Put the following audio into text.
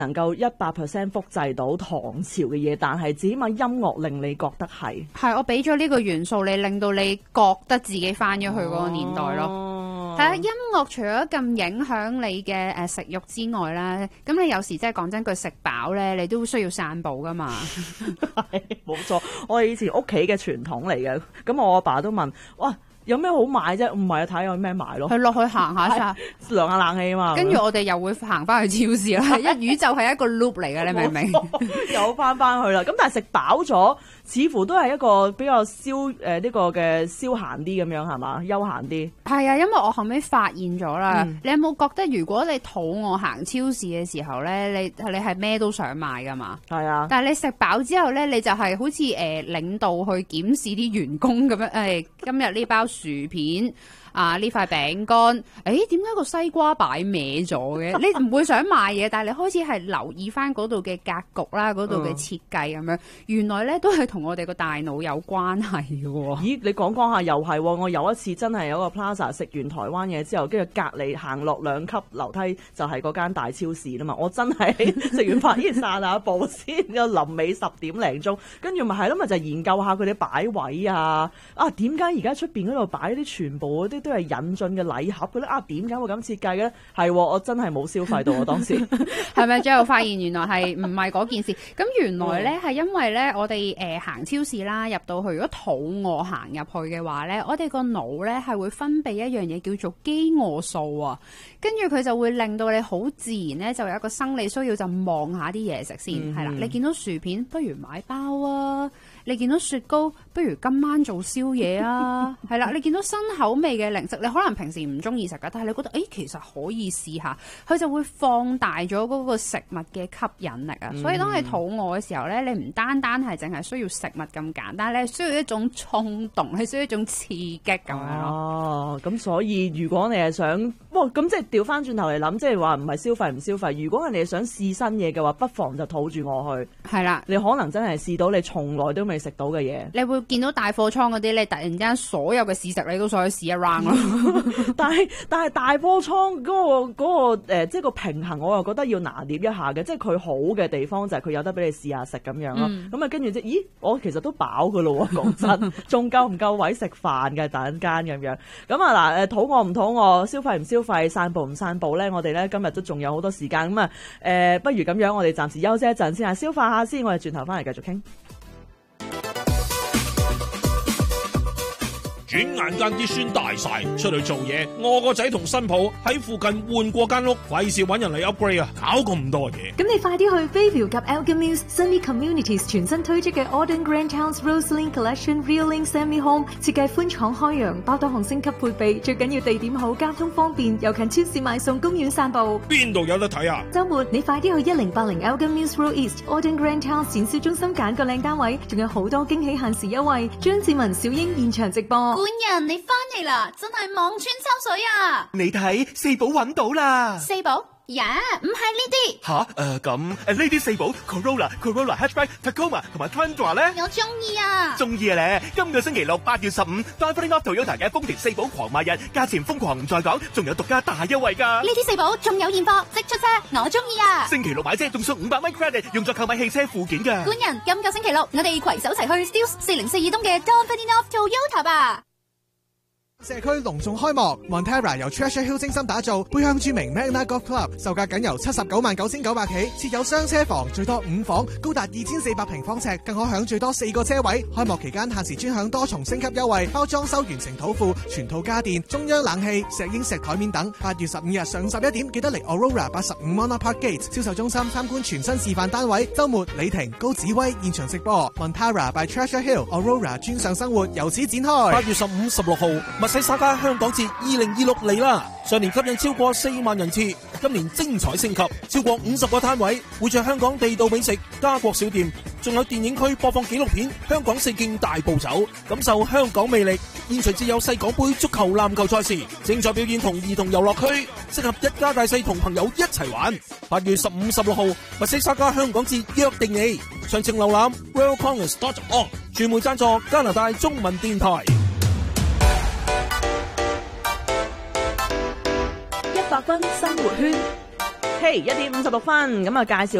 能夠100% 複製到唐朝嘅嘢，但係至起碼音樂令你覺得係我俾咗呢個元素你，令到你覺得自己翻咗去嗰個年代咯。係啊，音樂除咗咁影響你嘅食慾之外啦，咁你有時即係講真句食飽咧，你都需要散步噶嘛。 係冇錯，我哋以前屋企嘅傳統嚟嘅。咁我阿爸都問：哇，有咩好買啫？唔係啊，睇下有咩買咯。 去落去行下咋， 涼下冷氣啊嘛。跟住我哋又會行翻去超市啦。一宇宙係一個 loop 嚟嘅，你明唔明？ 又翻去啦。咁但係食飽咗，似乎都係一個比較呢個嘅消閒啲咁樣係嘛？休閒啲。係啊，因為我後尾發現咗啦。你有冇覺得如果你肚餓行超市嘅時候咧，你係咩都想買噶嘛？係啊。但係你食飽之後咧，你就係好似領導去檢視啲員工咁樣。今日呢包薯片啊，呢塊餅乾，點解個西瓜擺歪咗嘅？你唔會想買嘢，但係你開始係留意翻嗰度嘅格局啦，嗰度嘅設計咁樣，原來咧都係同我哋個大腦有關係嘅喎。 咦，你講下又係喎！我有一次真係有個 Plaza 食完台灣嘢之後，跟住隔離行落2級樓梯就係嗰間大超市啦嘛。我真係食完飯依然散下步先，有臨尾10點零鐘，跟住咪係咯，咪就研究下佢哋擺位啊！點解而家出邊嗰度擺啲全部嗰啲都係引進嘅禮盒嘅咧？點解會咁設計嘅咧？係，我真係冇消費到我當時。 係咪最後發現原來係唔係嗰件事？咁原來咧係因為咧我哋行超市啦，入到去如果肚餓行入去嘅話咧，我哋個腦咧係會分泌一樣嘢叫做飢餓素啊，跟住佢就會令到你好自然咧就有一個生理需要就望下啲嘢食先。係啦，你見到薯片不如買包啊，你見到雪糕不如今晚做宵夜啊。係啦，你見到新口味嘅零食，你可能平時唔中意食噶，但係你覺得其實可以試下，佢就會放大咗嗰個食物嘅吸引力啊。所以當你肚餓嘅時候咧，你唔單單係淨係需要食物咁簡單，你係需要一種衝動，係需要一種刺激咁樣咯。 咁所以如果你係想，咁即係調翻轉頭嚟諗，即係話唔係消費唔消費。如果人哋想試新嘢嘅話，不妨就抱住我去。係啦，你可能真係試到你從來都未食到嘅嘢。 你會見到大貨倉嗰啲，你突然間所有嘅試食你都想去試一 round 咯。 但係大貨倉嗰個即係個平衡，我又覺得要拿捏一下嘅。即係佢好嘅地方就係佢有得俾你試下食咁樣咯。咁跟住咦，我其實都飽噶咯喎，講真，仲夠唔夠位食飯嘅等間咁樣。咁啊肚餓唔肚餓，消費唔消費，散步唔散步咧？我哋咧今日都仲有好多時間。咁不如咁樣，我哋暫時休息一陣先消化下先。我哋轉頭翻嚟繼續傾。 轉眼間啲孫大晒，出去做嘢，我個仔同新抱喺附近換過間屋，費事揾人嚟 upgrade 啊，搞咁多嘢。 咁你快啲去 Bayview 及 Elgin Mills Sunny Communities 全新推出嘅 Auden Grand Towns Roseland Collection Real Link Semi Home， 設計寬敞開揚，包多項升級配備，最緊要地點好，交通方便，又近超市買餸，公園散步。 邊度有得睇啊？ 週末你快啲去1080 Elgin Mills Road East Auden Grand Towns 展銷中心揀個靚單位，仲有好多驚喜限時優惠。張志文、小英現場直播。 本人你翻嚟啦，真係望穿秋水啊！ 你睇四寶揾到啦， 四寶呀，唔係呢啲吓咁呢啲四寶 Corolla Hatchback Tacoma 同埋 Tundra 咧， 我中意啊！ 中意啊咧！今個星期六8月15 Driving Off Toyota 嘅豐田四寶狂賣日，價錢瘋狂唔再講，仲有獨家大優惠噶！ 呢啲四寶仲有現貨，即出車，我中意啊！ 星期六買車仲送500蚊 credit， 用作購買汽車附件噶。 官人，今個星期六我哋攜手齊去 Steeles 4042東嘅 Driving Off Toyota 吧！ 社區隆重開幕 ，Montara 由 Treasure Hill 精心打造，背向著名 Magna Golf Club， 售價僅由799900起，設有雙車房，最多5房，高達2400平方尺，更可享最多4個車位。開幕期間限時專享多重升級優惠，包裝修完成土庫、全套家電、中央冷氣、石英石台面等。8月15日上午11點，記得嚟 Aurora 85 Monarch Park Gate 銷售中心參觀全新示範單位。週末李婷、高子威現場直播 ，Montara by Treasure Hill Aurora 專上生活由此展開。 8月15、16號，西沙加香港節2026嚟啦！上年吸引超過4萬人次，今年精彩升級，超過50個攤位，會着香港地道美食、家國小店，仲有電影區播放紀錄片《香港4徑大步走》，感受香港魅力。現場設有世港盃足球、籃球賽事，精彩表演同兒童遊樂區，適合一家大細同朋友一齊玩。8月15、16號，墨西沙加香港節約定你，詳情瀏覽 royalcongress.org。傳媒贊助加拿大中文電台。 100分生活圈。 嘿，1點56分，咁啊介紹